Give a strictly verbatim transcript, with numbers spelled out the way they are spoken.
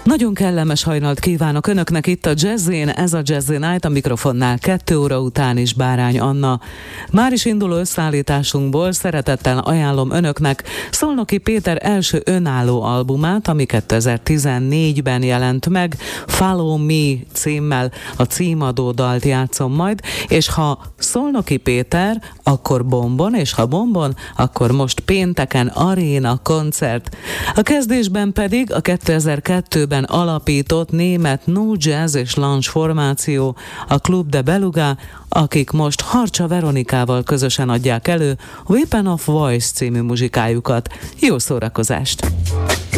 Nagyon kellemes hajnalt kívánok Önöknek itt a Jazzin, ez a Jazzy Night, a mikrofonnál kettő óra után is Bárány Anna. Már is induló összeállításunkból szeretettel ajánlom Önöknek Szolnoky Péter első önálló albumát, ami kétezer-tizennégyben jelent meg, Follow Me címmel, a címadó dalt játszom majd, és ha Szolnoky Péter, akkor Bombon, és ha Bombon, akkor most pénteken aréna koncert. A kezdésben pedig a kétezer-kettőben alapított német no jazz és lounge formáció, a Club de Beluga, akik most Harcsa Veronikával közösen adják elő Weapon of Voice című muzsikájukat. Jó szórakozást!